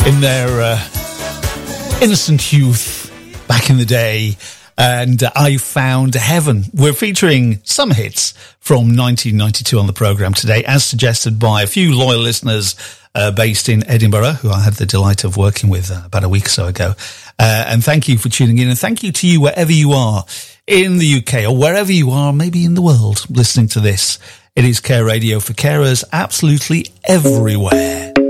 in their innocent youth back in the day. And I Found Heaven. We're featuring some hits from 1992 on the programme today, as suggested by a few loyal listeners based in Edinburgh, who I had the delight of working with about a week or so ago. And thank you for tuning in, and thank you to you wherever you are in the UK or wherever you are, maybe in the world, listening to this. It is Care Radio for carers absolutely everywhere.